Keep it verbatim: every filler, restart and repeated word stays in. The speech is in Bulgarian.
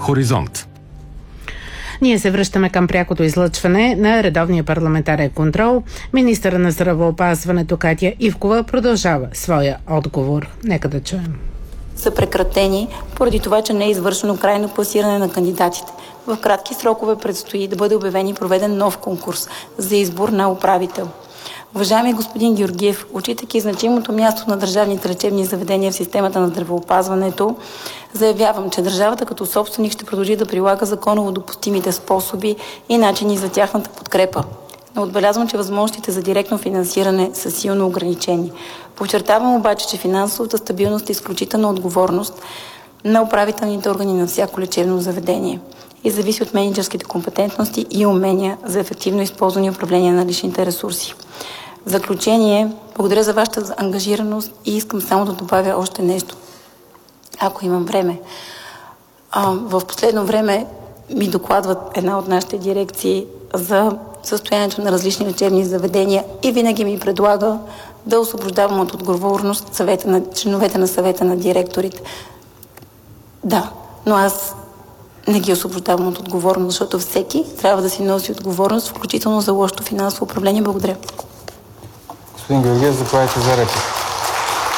Хоризонт. Ние се връщаме към прякото излъчване на редовния парламентарен контрол. Министъра на здравеопазването Катя Ивкова продължава своя отговор. Нека да чуем. Са прекратени поради това, че не е извършено крайно класиране на кандидатите. В кратки срокове предстои да бъде обявен и проведен нов конкурс за избор на управител. Уважаеми господин Георгиев, отчитайки значимото място на държавните лечебни заведения в системата на здравеопазването, заявявам, че държавата като собственик ще продължи да прилага законово допустимите способи и начини за тяхната подкрепа. Но отбелязвам, че възможностите за директно финансиране са силно ограничени. Подчертавам обаче, че финансовата стабилност е изключителна отговорност на управителните органи на всяко лечебно заведение и зависи от мениджърските компетентности и умения за ефективно използване и управление на личните ресурси. В заключение, благодаря за вашата ангажираност и искам само да добавя още нещо, ако имам време. А, в последно време ми докладват една от нашите дирекции за състоянието на различни лечебни заведения и винаги ми предлага да освобождавам от отговорност съвета на, членовете на съвета на директорите. Да, но аз не ги освобождавам от отговорност, защото всеки трябва да си носи отговорност, включително за лошото финансово управление. Благодаря. Господин Георгиев, заповядайте за реплика.